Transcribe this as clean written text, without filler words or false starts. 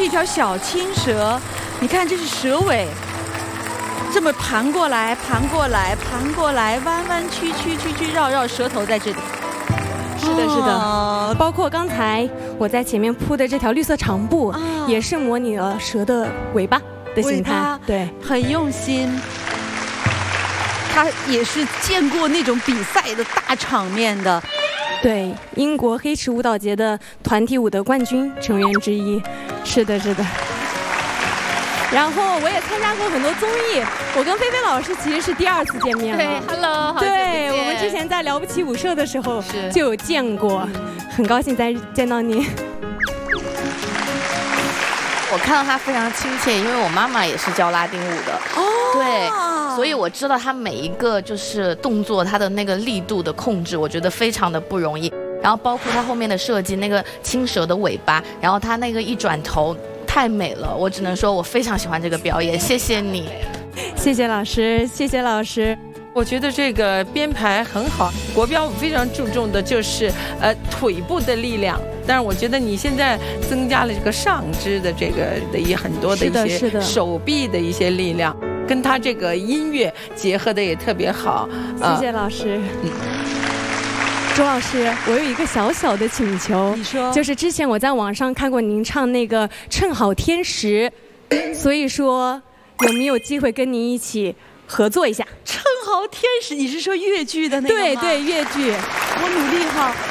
条小青蛇，你看这是蛇尾，这么盘过来，盘过来，盘过来，弯弯曲曲绕绕，舌头在这里。 是的，是的，包括刚才我在前面铺的这条绿色长布，也是模拟了蛇的尾巴的形态，对， 很用心。他也是见过那种比赛的大场面的。 对，英国黑池舞蹈节的团体舞的冠军成员之一。是的，是的。然后我也参加过很多综艺，我跟菲菲老师其实是第2次见面了。 对 ，Hello， 好久不见。 对，我们之前在了不起舞社的时候就有见过，很高兴再见到你。 我看到他非常亲切，因为我妈妈也是教拉丁舞的。哦，对，所以我知道他每一个就是动作，他的那个力度的控制，我觉得非常的不容易。然后包括他后面的设计，那个青蛇的尾巴，然后他那个一转头。太美了，我只能说我非常喜欢这个表演，谢谢你， 谢谢老师，谢谢老师。 我觉得这个编排很好，国标舞非常注重的就是腿部的力量，但是我觉得你现在增加了这个上肢的这个的很多的一些手臂的一些力量，跟他这个音乐结合的也特别好。 谢谢老师。周老师，我有一个小小的请求， 你说， 就是之前我在网上看过您唱那个《趁好天时》，所以说有没有机会跟您一起合作一下？ 趁好天时，你是说越剧的那个吗？ 对，越剧。 我努力哈。